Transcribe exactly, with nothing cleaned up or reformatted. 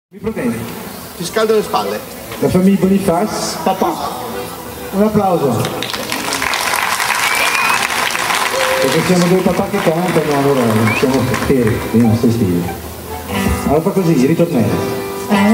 Mi protendi. Ti scaldo le spalle. La famiglia Bonifaz. Papà. Un applauso. Perché siamo due papà che cantano, allora siamo per i nostri stili. Allora fa così, ritornello.